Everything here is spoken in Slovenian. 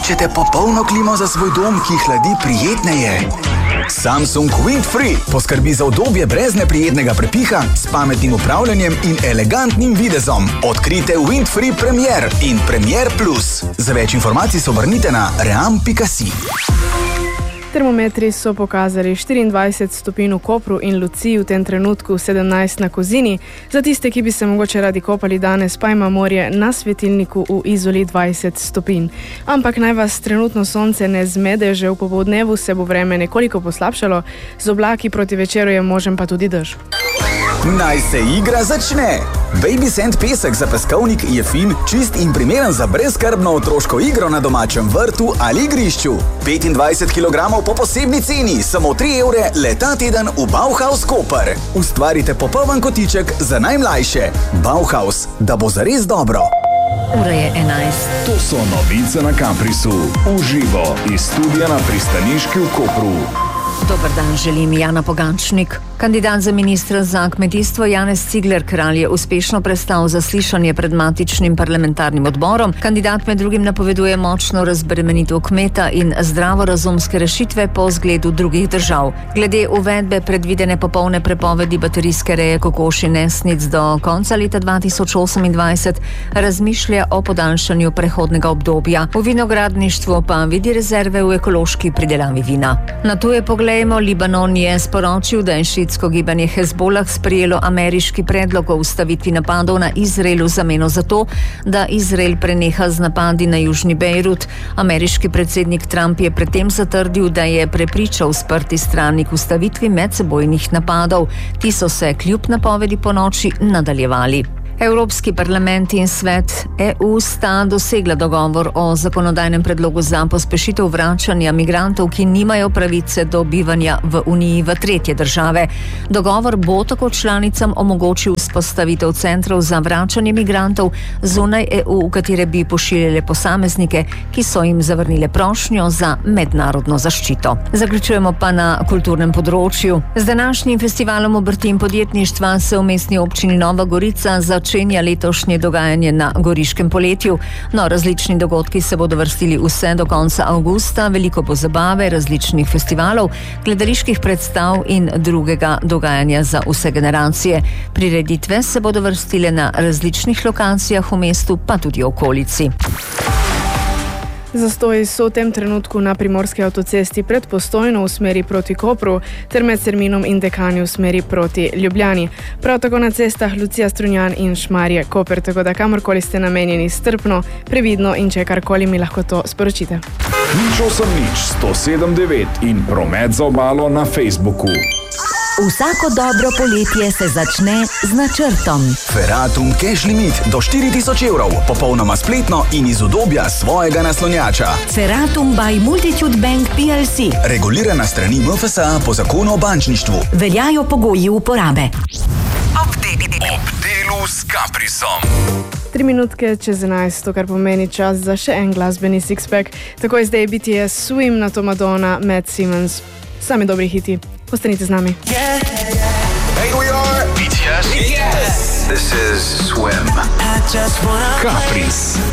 Iščete popolno klimo za svoj dom, ki hladi prijetneje? Samsung Windfree poskrbi za udobje brez neprijetnega prepiha, s pametnim upravljanjem in elegantnim videzom. Odkrite Windfree Premier in Premier Plus. Za več informacij se obrnite na ream.si. Termometri so pokazali 24 stopinj v Kopru in Luciji, v tem trenutku 17 na Kozini. Za tiste, ki bi se mogoče radi kopali danes, pa ima morje na svetilniku v Izoli 20 stopinj. Ampak naj vas trenutno sonce ne zmede, že v popoldnevu se bo vreme nekoliko poslabšalo, z oblaki proti večeru je možen pa tudi dež. Naj se igra začne! Baby Sand pesek za peskovnik je fin, čist in primeren za brezskrbno otroško igro na domačem vrtu ali igrišču. 25 kg po posebni ceni, samo 3 evre le ta teden v Bauhaus Koper. Ustvarite popoln kotiček za najmlajše. Bauhaus, da bo zares dobro. Ura je 11. To so novice na Caprisu. Uživo iz studia na pristaniški v Kopru. Dober dan, želim Jana Pogančnik. Kandidat za ministra za kmetijstvo Janez Cigler Kralj je uspešno prestal zaslišanje pred matičnim parlamentarnim odborom. Kandidat med drugim napoveduje močno razbremenitev kmeta in zdravorazumske rešitve po zgledu drugih držav. Glede uvedbe predvidene popolne prepovedi baterijske reje kokoši nesnic do konca leta 2028 razmišlja o podaljšanju prehodnega obdobja. V vinogradništvu pa vidi rezerve v ekološki pridelavi vina. Na tuje poglejmo, Libanon je sporočil, da je šiitsko gibanje Hezbollah sprejelo ameriški predlog o ustavitvi napadov na Izrael v zameno za to, da Izrael preneha z napadi na južni Bejrut. Ameriški predsednik Trump je predtem zatrdil, da je prepričal sprti strani k ustavitvi medsebojnih napadov. Ti so se kljub napovedi ponoči nadaljevali. Evropski parlament in svet EU sta dosegla dogovor o zakonodajnem predlogu za pospešitev vračanja migrantov, ki nimajo pravice do bivanja v Uniji v tretje države. Dogovor bo tako članicam omogočil vzpostavitev centrov za vračanje migrantov zunaj EU, v katere bi pošiljale posameznike, ki so jim zavrnile prošnjo za mednarodno zaščito. Zaključujemo pa na kulturnem področju. Z današnjim festivalom obrti in podjetništva se v mestni občini Nova Gorica začenja letošnje dogajanje na Goriškem poletju. No, različni dogodki se bodo vrstili vse do konca avgusta, veliko bo zabave, različnih festivalov, gledaliških predstav in drugega dogajanja za vse generacije. Prireditve se bodo vrstile na različnih lokacijah v mestu, pa tudi v okolici. Zastoji so v tem trenutku na primorski avtocesti pred Postojno v smeri proti Kopru ter med Serminom in Dekani v smeri proti Ljubljani. Prav tako na cestah Lucija Strunjan in Šmarje Koper, tako da kamorkoli ste namenjeni strpno, previdno in če karkoli mi lahko to sporočite. 107.9 in promet za obalo na Facebooku. Vsako dobro poletje se začne z načrtom. Ferratum Cash Limit do 4000 evrov, popolnoma spletno in iz udobja svojega naslonjača. Ferratum by Multitude Bank PLC. Regulirana strani MFSA po zakonu o bančništvu. Veljajo pogoji uporabe. Ob delu s Caprisom. 3 minutke čez 11, kar pomeni čas za še en glasbeni sixpack. Tako je zdaj BTS Swim, na to Madonna, Matt Simmons. Sami dobri hiti. Ostanite z nami. Hey, we are BTS. Yes. This is Swim. Caprice.